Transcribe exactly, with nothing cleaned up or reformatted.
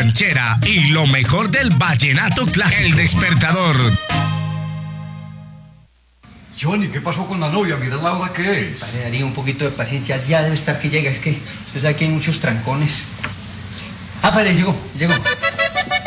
ranchera y lo mejor del vallenato clásico. El Despertador. Johnny, ¿qué pasó con la novia? Mira la hora que es. Padre Darío, un poquito de paciencia. Ya debe estar que llega. Es que usted sabe que hay muchos trancones. Ah, padre, llegó, llegó.